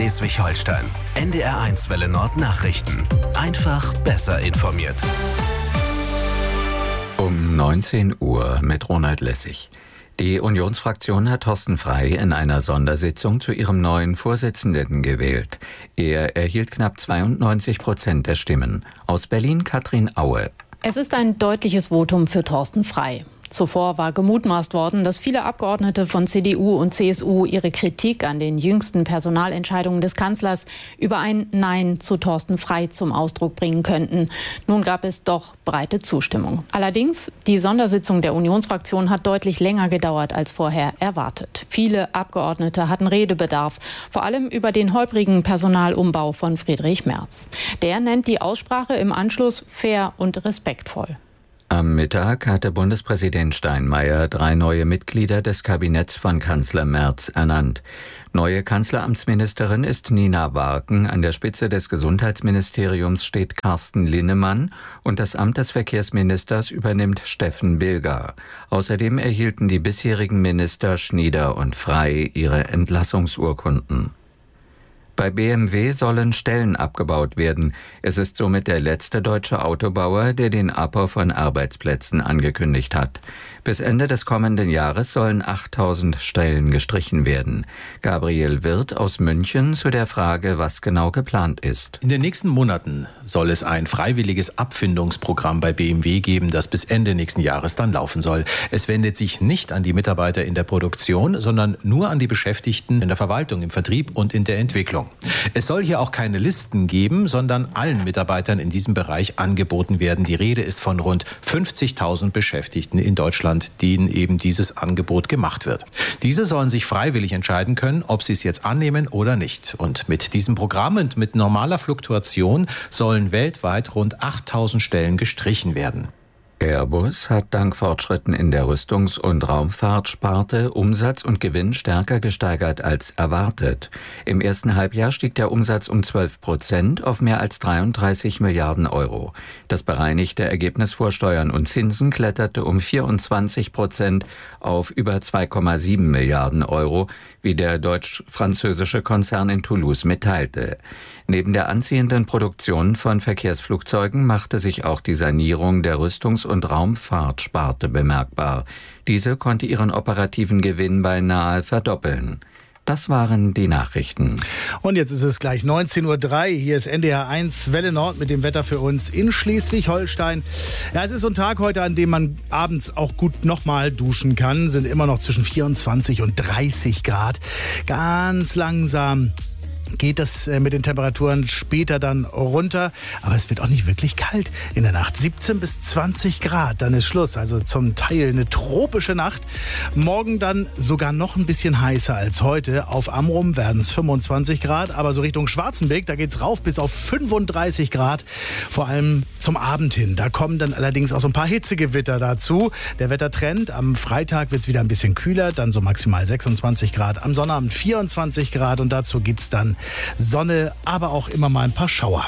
Schleswig-Holstein. NDR1 Welle Nord Nachrichten. Einfach besser informiert. Um 19 Uhr mit Ronald Lessig. Die Unionsfraktion hat Thorsten Frey in einer Sondersitzung zu ihrem neuen Vorsitzenden gewählt. Er erhielt knapp 92% der Stimmen. Aus Berlin Katrin Aue. Es ist ein deutliches Votum für Thorsten Frey. Zuvor war gemutmaßt worden, dass viele Abgeordnete von CDU und CSU ihre Kritik an den jüngsten Personalentscheidungen des Kanzlers über ein Nein zu Thorsten Frey zum Ausdruck bringen könnten. Nun gab es doch breite Zustimmung. Allerdings, die Sondersitzung der Unionsfraktion hat deutlich länger gedauert als vorher erwartet. Viele Abgeordnete hatten Redebedarf, vor allem über den holprigen Personalumbau von Friedrich Merz. Der nennt die Aussprache im Anschluss fair und respektvoll. Am Mittag hatte Bundespräsident Steinmeier 3 neue Mitglieder des Kabinetts von Kanzler Merz ernannt. Neue Kanzleramtsministerin ist Nina Warken, an der Spitze des Gesundheitsministeriums steht Carsten Linnemann und das Amt des Verkehrsministers übernimmt Steffen Bilger. Außerdem erhielten die bisherigen Minister Schnieder und Frey ihre Entlassungsurkunden. Bei BMW sollen Stellen abgebaut werden. Es ist somit der letzte deutsche Autobauer, der den Abbau von Arbeitsplätzen angekündigt hat. Bis Ende des kommenden Jahres sollen 8000 Stellen gestrichen werden. Gabriel Wirth aus München zu der Frage, was genau geplant ist. In den nächsten Monaten soll es ein freiwilliges Abfindungsprogramm bei BMW geben, das bis Ende nächsten Jahres dann laufen soll. Es wendet sich nicht an die Mitarbeiter in der Produktion, sondern nur an die Beschäftigten in der Verwaltung, im Vertrieb und in der Entwicklung. Es soll hier auch keine Listen geben, sondern allen Mitarbeitern in diesem Bereich angeboten werden. Die Rede ist von rund 50.000 Beschäftigten in Deutschland, denen eben dieses Angebot gemacht wird. Diese sollen sich freiwillig entscheiden können, ob sie es jetzt annehmen oder nicht. Und mit diesem Programm und mit normaler Fluktuation sollen weltweit rund 8.000 Stellen gestrichen werden. Airbus hat dank Fortschritten in der Rüstungs- und Raumfahrtsparte Umsatz und Gewinn stärker gesteigert als erwartet. Im ersten Halbjahr stieg der Umsatz um 12% auf mehr als 33 Milliarden Euro. Das bereinigte Ergebnis vor Steuern und Zinsen kletterte um 24% auf über 2,7 Milliarden Euro, wie der deutsch-französische Konzern in Toulouse mitteilte. Neben der anziehenden Produktion von Verkehrsflugzeugen machte sich auch die Sanierung der Rüstungs- und Raumfahrtsparte bemerkbar. Diese konnte ihren operativen Gewinn beinahe verdoppeln. Das waren die Nachrichten. Und jetzt ist es gleich 19:03 Uhr. Hier ist NDR1 Welle Nord mit dem Wetter für uns in Schleswig-Holstein. Ja, es ist so ein Tag heute, an dem man abends auch gut nochmal duschen kann. Sind immer noch zwischen 24 und 30 Grad. Ganz langsam geht das mit den Temperaturen später dann runter. Aber es wird auch nicht wirklich kalt in der Nacht. 17 bis 20 Grad, dann ist Schluss. Also zum Teil eine tropische Nacht. Morgen dann sogar noch ein bisschen heißer als heute. Auf Amrum werden es 25 Grad. Aber so Richtung Schwarzenberg, da geht's rauf bis auf 35 Grad. Vor allem zum Abend hin. Da kommen dann allerdings auch so ein paar Hitzegewitter dazu. Der Wettertrend, am Freitag wird es wieder ein bisschen kühler. Dann so maximal 26 Grad. Am Sonnabend 24 Grad. Und dazu gibt's dann Sonne, aber auch immer mal ein paar Schauer.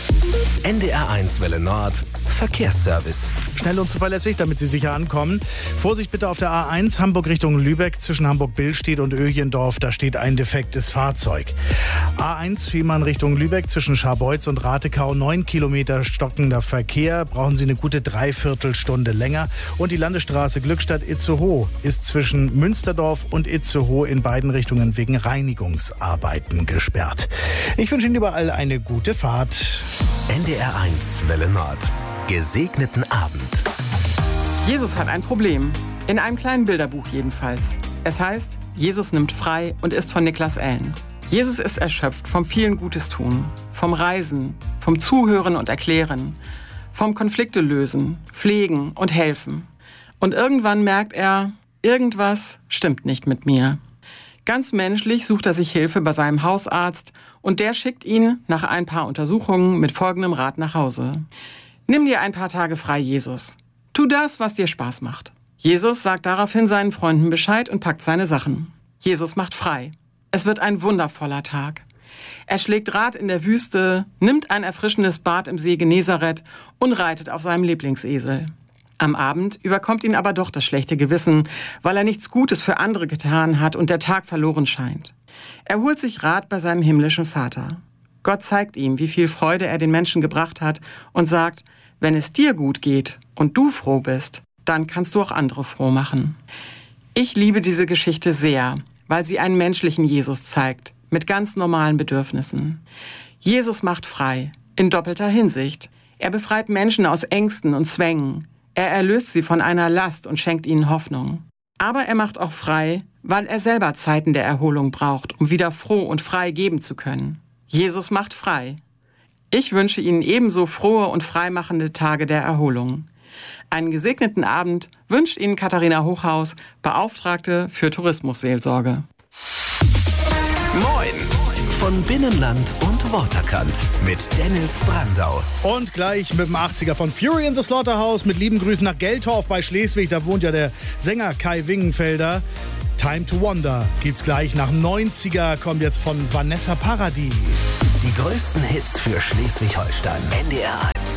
NDR1 Welle Nord Verkehrsservice. Schnell und zuverlässig, damit Sie sicher ankommen. Vorsicht bitte auf der A1 Hamburg Richtung Lübeck zwischen Hamburg-Billstedt und Öjendorf. Da steht ein defektes Fahrzeug. A1 Fehmarn Richtung Lübeck zwischen Scharbeutz und Ratekau. 9 Kilometer stockender Verkehr. Brauchen Sie eine gute Dreiviertelstunde länger. Und die Landesstraße Glückstadt-Itzehoe ist zwischen Münsterdorf und Itzehoe in beiden Richtungen wegen Reinigungsarbeiten gesperrt. Ich wünsche Ihnen überall eine gute Fahrt. NDR1 Welle Nord. Gesegneten Abend. Jesus hat ein Problem. In einem kleinen Bilderbuch jedenfalls. Es heißt, Jesus nimmt frei und ist von Niklas Ellen. Jesus ist erschöpft vom vielen Gutes tun, vom Reisen, vom Zuhören und Erklären, vom Konflikte lösen, pflegen und helfen. Und irgendwann merkt er, irgendwas stimmt nicht mit mir. Ganz menschlich sucht er sich Hilfe bei seinem Hausarzt und der schickt ihn nach ein paar Untersuchungen mit folgendem Rat nach Hause. Nimm dir ein paar Tage frei, Jesus. Tu das, was dir Spaß macht. Jesus sagt daraufhin seinen Freunden Bescheid und packt seine Sachen. Jesus macht frei. Es wird ein wundervoller Tag. Er schlägt Rad in der Wüste, nimmt ein erfrischendes Bad im See Genezareth und reitet auf seinem Lieblingsesel. Am Abend überkommt ihn aber doch das schlechte Gewissen, weil er nichts Gutes für andere getan hat und der Tag verloren scheint. Er holt sich Rat bei seinem himmlischen Vater. Gott zeigt ihm, wie viel Freude er den Menschen gebracht hat und sagt, wenn es dir gut geht und du froh bist, dann kannst du auch andere froh machen. Ich liebe diese Geschichte sehr, weil sie einen menschlichen Jesus zeigt, mit ganz normalen Bedürfnissen. Jesus macht frei, in doppelter Hinsicht. Er befreit Menschen aus Ängsten und Zwängen. Er erlöst sie von einer Last und schenkt ihnen Hoffnung. Aber er macht auch frei, weil er selber Zeiten der Erholung braucht, um wieder froh und frei geben zu können. Jesus macht frei. Ich wünsche Ihnen ebenso frohe und freimachende Tage der Erholung. Einen gesegneten Abend wünscht Ihnen Katharina Hochhaus, Beauftragte für Tourismusseelsorge. Moin von Binnenland und Waterkant mit Dennis Brandau. Und gleich mit dem 80er von Fury in the Slaughterhouse mit lieben Grüßen nach Geltorf bei Schleswig. Da wohnt ja der Sänger Kai Wingenfelder. Time to Wonder gibt's gleich. Nach 90er kommt jetzt von Vanessa Paradis. Die größten Hits für Schleswig-Holstein. NDR 1.